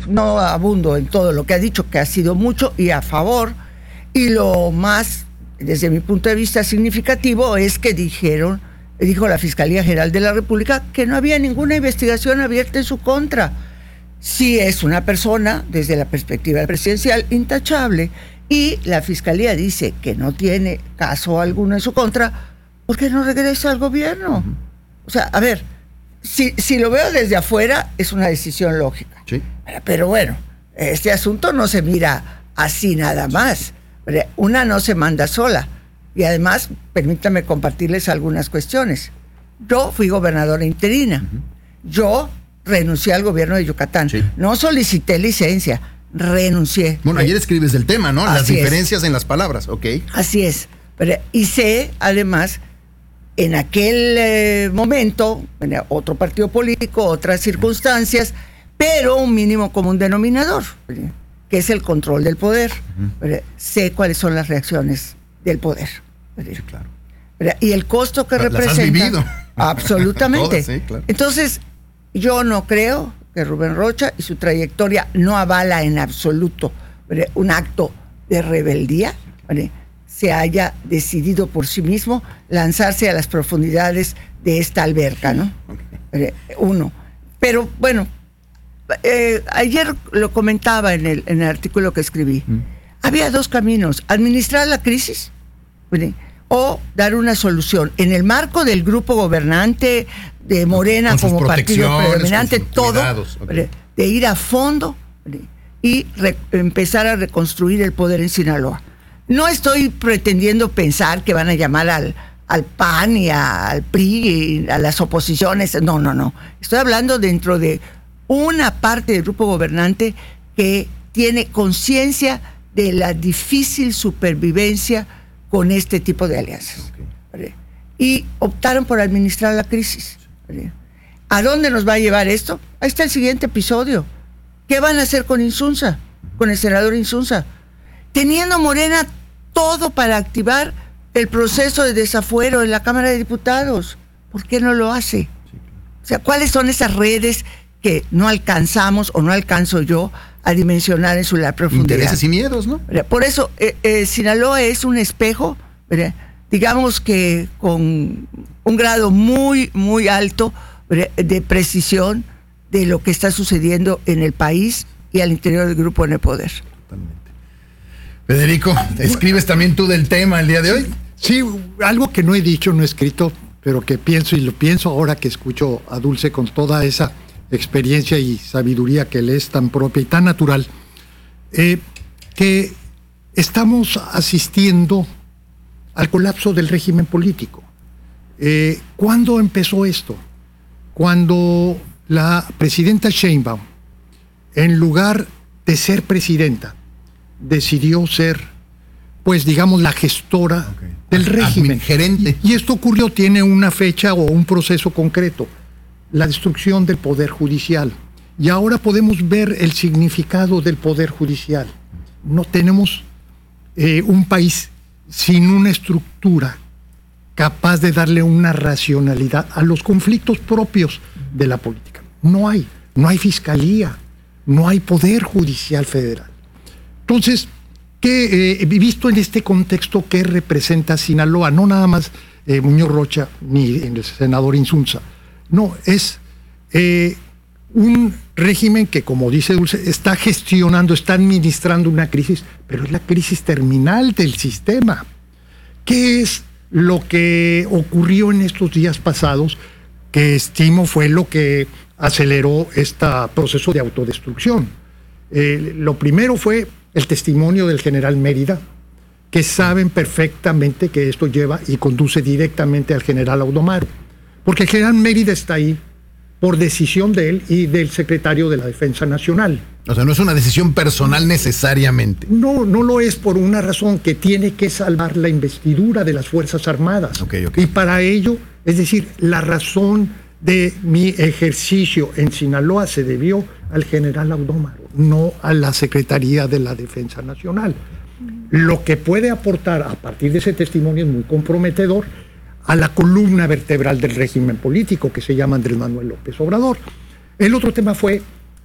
no abundo en todo lo que ha dicho, que ha sido mucho y a favor, y lo más, desde mi punto de vista, significativo es que dijo la Fiscalía General de la República que no había ninguna investigación abierta en su contra. Sí es una persona, desde la perspectiva presidencial, intachable, y la Fiscalía dice que no tiene caso alguno en su contra, ¿por qué no regresa al gobierno? O sea, a ver, si lo veo desde afuera, es una decisión lógica. Sí. Pero bueno, este asunto no se mira así nada más. Una no se manda sola. Y además, permítanme compartirles algunas cuestiones. Yo fui gobernadora interina. Yo renuncié al gobierno de Yucatán. Sí. No solicité licencia, renuncié. Bueno, ayer escribes del tema, ¿no? Las diferencias es. En las palabras, ok. Así es. Y sé, además, en aquel momento, otro partido político, otras circunstancias, pero un mínimo común denominador, que es el control del poder. Sé cuáles son las reacciones del poder. Sí, claro. Y el costo que representa. Las has vivido. Absolutamente. Todas, sí, claro. Entonces, yo no creo que Rubén Rocha y su trayectoria no avala en absoluto un acto de rebeldía, se haya decidido por sí mismo lanzarse a las profundidades de esta alberca, ¿no? Okay. Uno. Pero bueno, ayer lo comentaba en el artículo que escribí. Había dos caminos: administrar la crisis o dar una solución. En el marco del grupo gobernante de Morena como partido predominante, todo, okay, de ir a fondo y empezar a reconstruir el poder en Sinaloa. No estoy pretendiendo pensar que van a llamar al PAN y al PRI y a las oposiciones. No. Estoy hablando dentro de una parte del grupo gobernante que tiene conciencia de la difícil supervivencia con este tipo de alianzas. Okay. Y optaron por administrar la crisis. ¿A dónde nos va a llevar esto? Ahí está el siguiente episodio. ¿Qué van a hacer con Insunza? Con el senador Insunza. Teniendo Morena todo para activar el proceso de desafuero en la Cámara de Diputados. ¿Por qué no lo hace? O sea, ¿cuáles son esas redes que no alcanzamos o no alcanzo yo a dimensionar en su profundidad? Intereses y miedos, ¿no? Por eso, Sinaloa es un espejo, digamos que con un grado muy, muy alto de precisión de lo que está sucediendo en el país y al interior del grupo en el poder. Totalmente. Federico, ¿escribes también tú del tema el día de hoy? Sí, algo que no he dicho, no he escrito, pero que pienso y lo pienso ahora que escucho a Dulce con toda esa experiencia y sabiduría que le es tan propia y tan natural, que estamos asistiendo al colapso del régimen político. ¿Cuándo empezó esto? Cuando la presidenta Sheinbaum, en lugar de ser presidenta, decidió ser, pues digamos, la gestora del régimen. Gerente. Y esto ocurrió, tiene una fecha o un proceso concreto: la destrucción del Poder Judicial. Y ahora podemos ver el significado del Poder Judicial. No tenemos un país sin una estructura capaz de darle una racionalidad a los conflictos propios de la política. No hay fiscalía, no hay Poder Judicial federal. Entonces, visto en este contexto, ¿qué representa Sinaloa? No nada más Muñoz Rocha ni el senador Insunza. No, es un régimen que, como dice Dulce, está gestionando, está administrando una crisis, pero es la crisis terminal del sistema. ¿Qué es lo que ocurrió en estos días pasados, que estimo fue lo que aceleró este proceso de autodestrucción? Lo primero fue el testimonio del general Mérida, que saben perfectamente que esto lleva y conduce directamente al general Audomaro, porque el general Mérida está ahí por decisión de él y del secretario de la Defensa Nacional. O sea, no es una decisión personal necesariamente. No lo es, por una razón: que tiene que salvar la investidura de las Fuerzas Armadas. Okay. Y para ello, es decir, la razón de mi ejercicio en Sinaloa se debió al general Audomaro, no a la Secretaría de la Defensa Nacional. Lo que puede aportar a partir de ese testimonio es muy comprometedor a la columna vertebral del régimen político, que se llama Andrés Manuel López Obrador. El otro tema fue